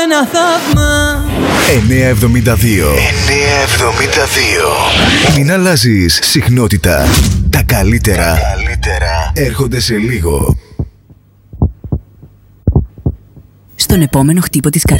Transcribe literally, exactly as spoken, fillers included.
Ένα θαύμα. εννιακόσια εβδομήντα δύο. εννιακόσια εβδομήντα δύο. Μην αλλάζεις συχνότητα. Τα καλύτερα, Τα καλύτερα έρχονται σε λίγο. Στον επόμενο χτύπο της